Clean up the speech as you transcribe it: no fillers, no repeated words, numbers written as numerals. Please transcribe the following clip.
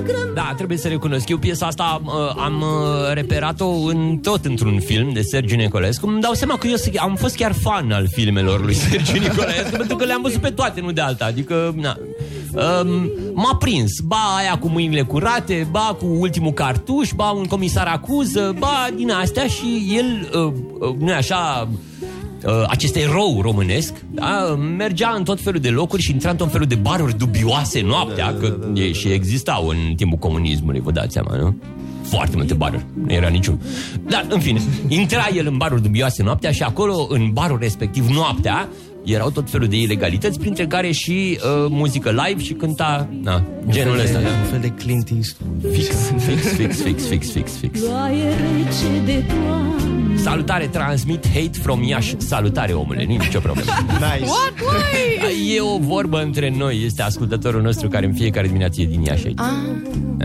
Da, trebuie să recunosc. Eu piesa asta am reperat-o într-un film de Sergiu Nicolescu. Îmi dau seama că eu am fost chiar fan al filmelor lui Sergiu Nicolescu, pentru că le-am văzut pe toate, nu de alta. Adică, m-a prins. Ba aia cu mâinile curate, ba cu ultimul cartuș, ba un comisar acuză, ba din astea. Și el, nu așa, acest erou românesc, da, mergea în tot felul de locuri și intra în tot felul de baruri dubioase noaptea, și existau în timpul comunismului, vă dați seama, nu? Foarte multe baruri, nu era niciun. Dar, în fine, intra el în baruri dubioase noaptea și acolo, în barul respectiv, noaptea, erau tot felul de ilegalități, printre care și muzică live și cânta, genul ăsta. Un fel de Clint Eastwood. Fix. Salutare, transmit hate from Iași. Salutare, omule, nu-i nicio problemă. Nice. E o vorbă între noi. Este ascultătorul nostru care în fiecare dimineață e din Iași aici.